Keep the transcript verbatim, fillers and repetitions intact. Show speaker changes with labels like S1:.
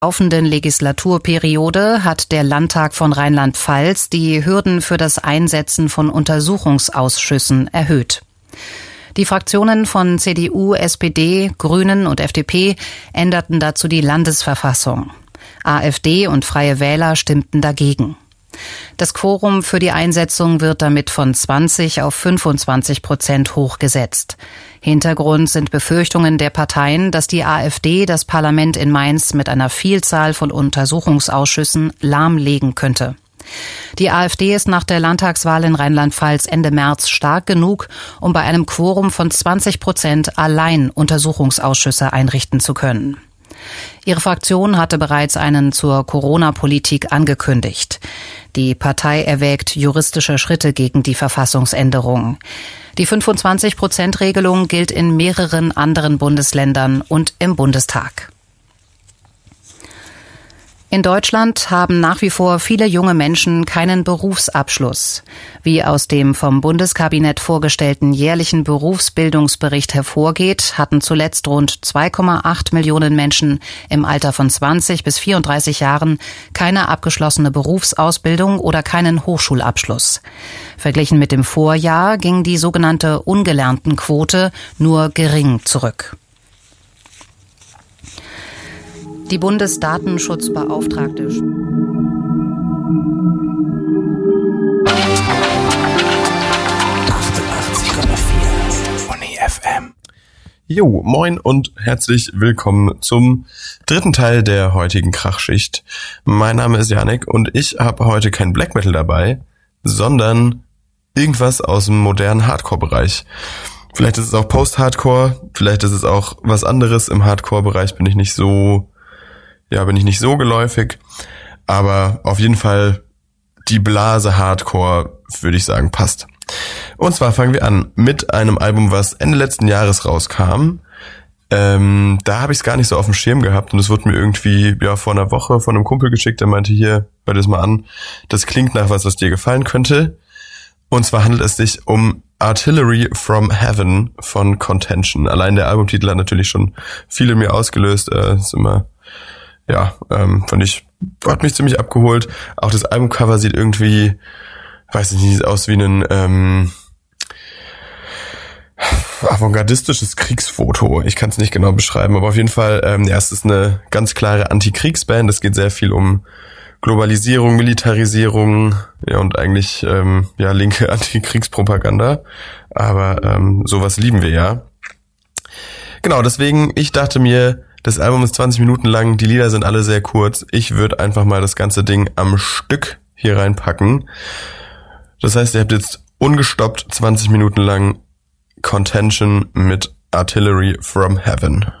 S1: laufenden Legislaturperiode hat der Landtag von Rheinland-Pfalz die Hürden für das Einsetzen von Untersuchungsausschüssen erhöht. Die Fraktionen von C D U, S P D, Grünen und F D P änderten dazu die Landesverfassung. AfD und Freie Wähler stimmten dagegen. Das Quorum für die Einsetzung wird damit von zwanzig auf fünfundzwanzig Prozent hochgesetzt. Hintergrund sind Befürchtungen der Parteien, dass die AfD das Parlament in Mainz mit einer Vielzahl von Untersuchungsausschüssen lahmlegen könnte. Die AfD ist nach der Landtagswahl in Rheinland-Pfalz Ende März stark genug, um bei einem Quorum von zwanzig Prozent allein Untersuchungsausschüsse einrichten zu können. Ihre Fraktion hatte bereits einen zur Corona-Politik angekündigt. Die Partei erwägt juristische Schritte gegen die Verfassungsänderung. Die fünfundzwanzig Prozent Regelung gilt in mehreren anderen Bundesländern und im Bundestag. In Deutschland haben nach wie vor viele junge Menschen keinen Berufsabschluss. Wie aus dem vom Bundeskabinett vorgestellten jährlichen Berufsbildungsbericht hervorgeht, hatten zuletzt rund zwei Komma acht Millionen Menschen im Alter von zwanzig bis vierunddreißig Jahren keine abgeschlossene Berufsausbildung oder keinen Hochschulabschluss. Verglichen mit dem Vorjahr ging die sogenannte Ungelerntenquote nur gering zurück. Die Bundesdatenschutzbeauftragte
S2: achtundachtzig Komma vier Uni F M. Jo, moin und herzlich willkommen zum dritten Teil der heutigen Krachschicht. Mein Name ist Janik und ich habe heute kein Black Metal dabei, sondern irgendwas aus dem modernen Hardcore-Bereich. Vielleicht ist es auch Post-Hardcore, vielleicht ist es auch was anderes. Im Hardcore-Bereich bin ich nicht so... Ja, bin ich nicht so geläufig, aber auf jeden Fall die Blase Hardcore, würde ich sagen, passt. Und zwar fangen wir an mit einem Album, was Ende letzten Jahres rauskam. Ähm, da habe ich es gar nicht so auf dem Schirm gehabt und es wurde mir irgendwie ja vor einer Woche von einem Kumpel geschickt, der meinte, hier, hör das mal an, das klingt nach was, was dir gefallen könnte. Und zwar handelt es sich um Artillery from Heaven von Contention. Allein der Albumtitel hat natürlich schon viel in mir ausgelöst, äh, ist immer... Ja, ähm, fand ich, hat mich ziemlich abgeholt. Auch das Albumcover sieht irgendwie, weiß ich nicht, aus wie ein ähm, avantgardistisches Kriegsfoto. Ich kann es nicht genau beschreiben, aber auf jeden Fall, ähm, ja, es ist eine ganz klare Antikriegsband. Es geht sehr viel um Globalisierung, Militarisierung, ja, und eigentlich ähm, ja linke Antikriegspropaganda. Aber ähm, sowas lieben wir ja. Genau, deswegen, ich dachte mir, das Album ist zwanzig Minuten lang, die Lieder sind alle sehr kurz. Ich würde einfach mal das ganze Ding am Stück hier reinpacken. Das heißt, ihr habt jetzt ungestoppt zwanzig Minuten lang Contention mit Artillery from Heaven.